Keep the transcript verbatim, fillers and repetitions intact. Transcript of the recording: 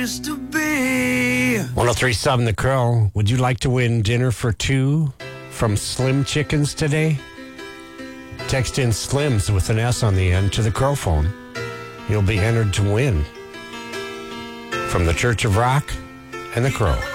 Used to be. one oh three point seven The Crow. Would you like to win dinner for two from Slim Chickens today? Text in Slims with an S on the end to the Crow phone. You'll be entered to win from the Church of Rock and the Crow.